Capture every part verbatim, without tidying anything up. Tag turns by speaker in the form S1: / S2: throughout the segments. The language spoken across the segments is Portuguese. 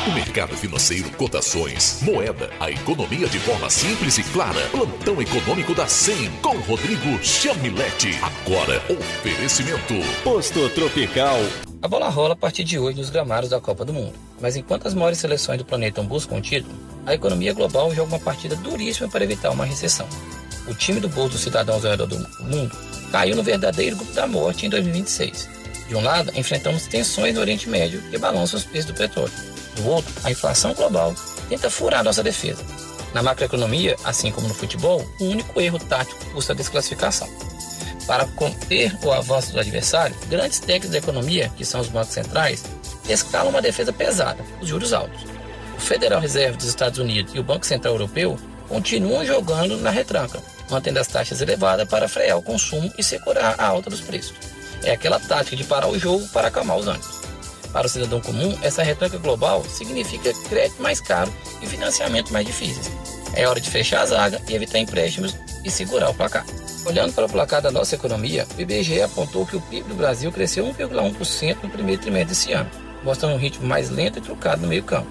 S1: O mercado financeiro, cotações, moeda, a economia de forma simples e clara. Plantão econômico da cem com Rodrigo Chamilete. Agora, oferecimento.
S2: Posto Tropical.
S3: A bola rola a partir de hoje nos gramados da Copa do Mundo. Mas enquanto as maiores seleções do planeta buscam um título, a economia global joga uma partida duríssima para evitar uma recessão. O time do bolso dos cidadãos ao redor do mundo caiu no verdadeiro grupo da morte em dois mil e vinte e seis. De um lado, enfrentamos tensões no Oriente Médio que balançam os preços do petróleo. Do outro, a inflação global tenta furar nossa defesa. Na macroeconomia, assim como no futebol, o único erro tático custa a desclassificação. Para conter o avanço do adversário, grandes técnicos da economia, que são os bancos centrais, escalam uma defesa pesada, os juros altos. O Federal Reserve dos Estados Unidos e o Banco Central Europeu continuam jogando na retranca, mantendo as taxas elevadas para frear o consumo e segurar a alta dos preços. É aquela tática de parar o jogo para acalmar os ânimos. Para o cidadão comum, essa retranca global significa crédito mais caro e financiamento mais difíceis. É hora de fechar a zaga e evitar empréstimos e segurar o placar. Olhando para o placar da nossa economia, o I B G E apontou que o P I B do Brasil cresceu um vírgula um por cento no primeiro trimestre desse ano, mostrando um ritmo mais lento e truncado no meio campo.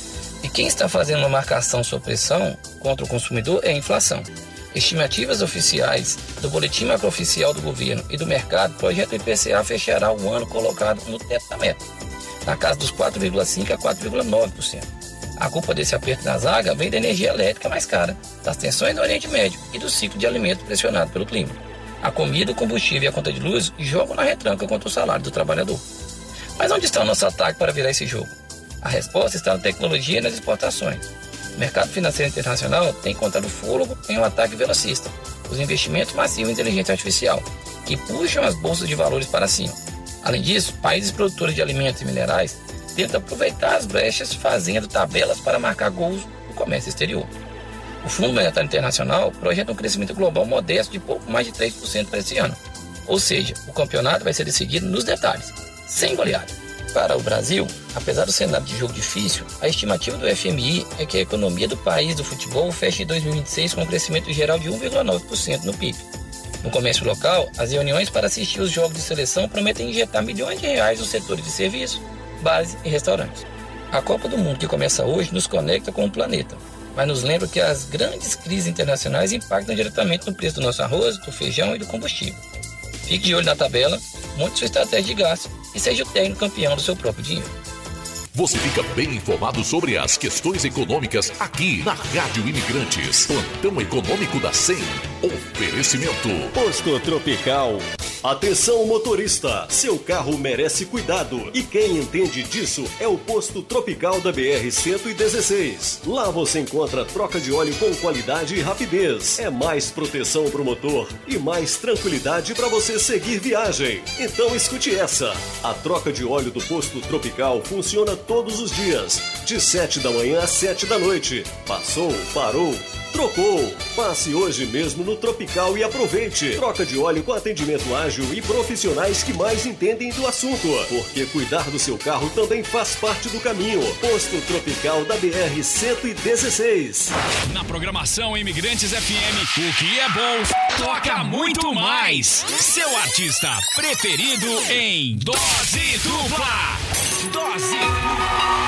S3: E quem está fazendo uma marcação sob pressão contra o consumidor é a inflação. Estimativas oficiais do Boletim Macrooficial do Governo e do Mercado projetam o I P C A fechará o ano colocado no teto da meta, na casa dos quatro vírgula cinco a quatro vírgula nove por cento. A culpa desse aperto na zaga vem da energia elétrica mais cara, das tensões no Oriente Médio e do ciclo de alimentos pressionado pelo clima. A comida, o combustível e a conta de luz jogam na retranca contra o salário do trabalhador. Mas onde está o nosso ataque para virar esse jogo? A resposta está na tecnologia e nas exportações. O mercado financeiro internacional tem encontrado fôlego em um ataque velocista, os investimentos massivos em inteligência artificial, que puxam as bolsas de valores para cima. Além disso, países produtores de alimentos e minerais tentam aproveitar as brechas fazendo tabelas para marcar gols no comércio exterior. O Fundo Monetário Internacional projeta um crescimento global modesto de pouco mais de três por cento para esse ano. Ou seja, o campeonato vai ser decidido nos detalhes, sem goleada. Para o Brasil, apesar do cenário de jogo difícil, a estimativa do F M I é que a economia do país do futebol feche em dois mil e vinte e seis com um crescimento geral de um vírgula nove por cento no P I B. No comércio local, as reuniões para assistir os jogos de seleção prometem injetar milhões de reais nos setores de serviços, bares e restaurantes. A Copa do Mundo que começa hoje nos conecta com o planeta, mas nos lembra que as grandes crises internacionais impactam diretamente no preço do nosso arroz, do feijão e do combustível. Fique de olho na tabela, monte sua estratégia de gasto e seja o técnico campeão do seu próprio dinheiro.
S1: Você fica bem informado sobre as questões econômicas aqui na Rádio Imigrantes. Plantão Econômico da cem. Oferecimento.
S2: Posto Tropical.
S4: Atenção motorista, seu carro merece cuidado e quem entende disso é o Posto Tropical da B R cento e dezesseis. Lá você encontra troca de óleo com qualidade e rapidez. É mais proteção para o motor e mais tranquilidade para você seguir viagem. Então escute essa. A troca de óleo do Posto Tropical funciona todos os dias, de sete da manhã às sete da noite. Passou, parou, trocou. Passe hoje mesmo no Tropical e aproveite. Troca de óleo com atendimento ágil e profissionais que mais entendem do assunto. Porque cuidar do seu carro também faz parte do caminho. Posto Tropical da B R cento e dezesseis.
S5: Na programação Imigrantes F M, o que é bom toca muito mais. Seu artista preferido em Dose Dupla. Dose